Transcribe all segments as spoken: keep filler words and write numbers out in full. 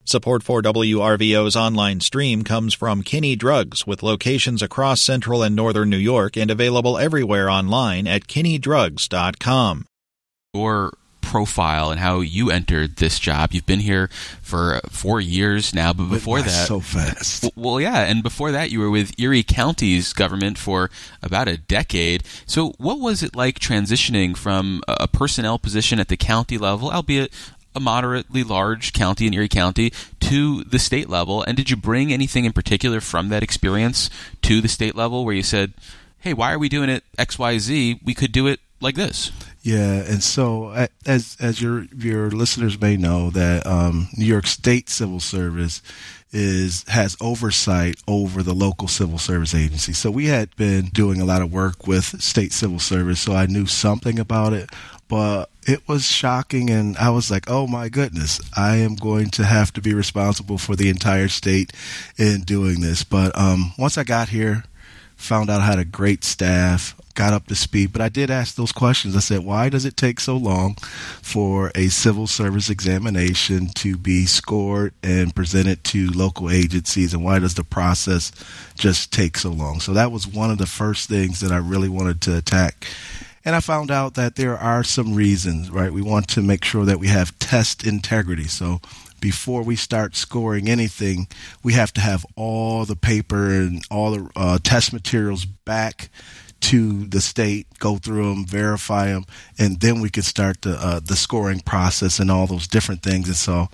Support for W R V O's online stream comes from Kinney Drugs, with locations across central and northern New York and available everywhere online at kinney drugs dot com. Your profile and how you entered this job. You've been here for four years now, but before that... so fast. Well, yeah, and before that you were with Erie County's government for about a decade. So what was it like transitioning from a personnel position at the county level, albeit a moderately large county in Erie County, to the state level? And did you bring anything in particular from that experience to the state level where you said, hey, why are we doing it X Y Z? We could do it like this. Yeah, and so as as your your listeners may know, that um, New York State Civil Service is has oversight over the local civil service agency. So we had been doing a lot of work with state civil service, so I knew something about it. But it was shocking, and I was like, oh, my goodness, I am going to have to be responsible for the entire state in doing this. But um, once I got here, found out I had a great staff, got up to speed. But I did ask those questions. I said, why does it take so long for a civil service examination to be scored and presented to local agencies, and why does the process just take so long? So that was one of the first things that I really wanted to attack. And I found out that there are some reasons, right? We want to make sure that we have test integrity. So before we start scoring anything, we have to have all the paper and all the uh, test materials back to the state, go through them, verify them, and then we could start the uh, the scoring process and all those different things. And so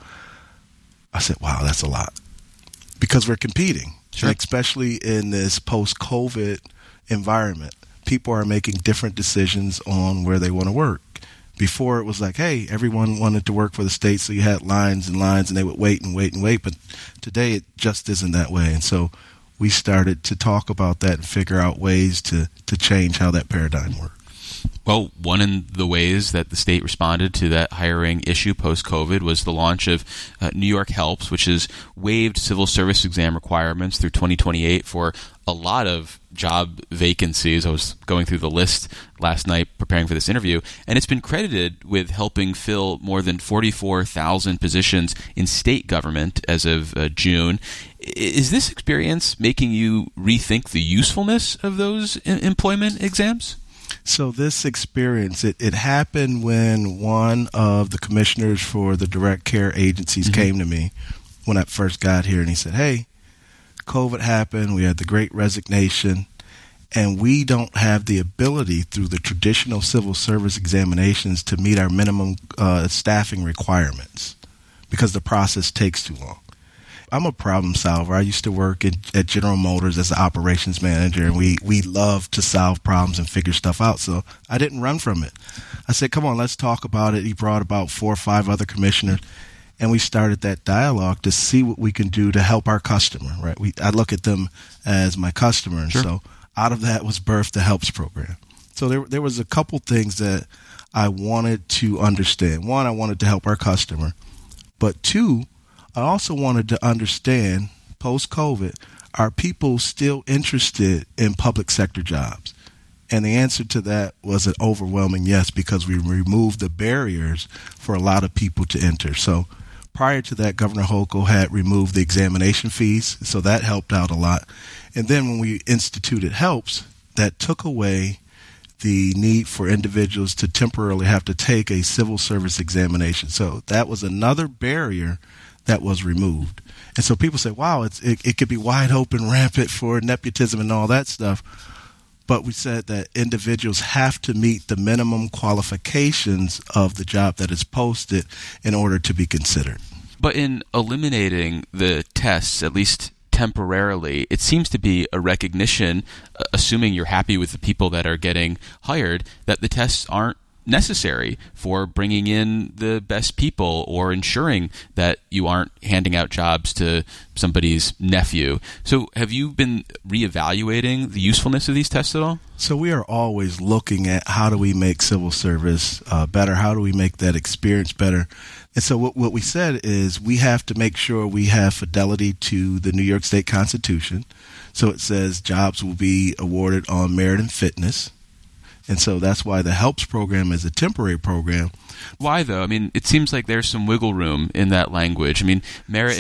I said, wow, that's a lot, because we're competing, sure. Especially in this post-COVID environment. People are making different decisions on where they want to work. Before it was like, hey, everyone wanted to work for the state, so you had lines and lines, and they would wait and wait and wait. But today it just isn't that way. And so we started to talk about that and figure out ways to, to change how that paradigm works. Well, one of the ways that the state responded to that hiring issue post-COVID was the launch of uh, New York Helps, which has waived civil service exam requirements through twenty twenty-eight for a lot of job vacancies. I was going through the list last night preparing for this interview, and it's been credited with helping fill more than forty-four thousand positions in state government as of uh, June. Is this experience making you rethink the usefulness of those em- employment exams? So this experience, it, it happened when one of the commissioners for the direct care agencies mm-hmm. came to me when I first got here, and he said, hey, COVID happened, we had the Great Resignation, and we don't have the ability through the traditional civil service examinations to meet our minimum uh, staffing requirements because the process takes too long. I'm a problem solver. I used to work at, at General Motors as an operations manager, and we, we love to solve problems and figure stuff out. So I didn't run from it. I said, come on, let's talk about it. He brought about four or five other commissioners, and we started that dialogue to see what we can do to help our customer, right? We I look at them as my customer, and sure. So out of that was birthed the Helps program. So there there was a couple things that I wanted to understand. One, I wanted to help our customer, but two, I also wanted to understand, post-COVID, are people still interested in public sector jobs? And the answer to that was an overwhelming yes, because we removed the barriers for a lot of people to enter. So prior to that, Governor Hochul had removed the examination fees, so that helped out a lot. And then when we instituted Helps, that took away the need for individuals to temporarily have to take a civil service examination. So that was another barrier that was removed. And so people say, wow, it's, it, it could be wide open, rampant for nepotism and all that stuff. But we said that individuals have to meet the minimum qualifications of the job that is posted in order to be considered. But in eliminating the tests, at least temporarily, it seems to be a recognition, uh, assuming you're happy with the people that are getting hired, that the tests aren't necessary for bringing in the best people or ensuring that you aren't handing out jobs to somebody's nephew. So have you been reevaluating the usefulness of these tests at all? So we are always looking at how do we make civil service uh, better? How do we make that experience better? And so what, what we said is we have to make sure we have fidelity to the New York State Constitution. So it says jobs will be awarded on merit and fitness. And so that's why the Helps program is a temporary program. Why, though? I mean, it seems like there's some wiggle room in that language. I mean, merit